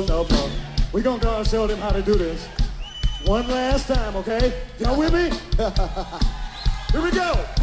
enough. We're going to go show them how to do this. One last time, okay? Y'all with me? Here we go.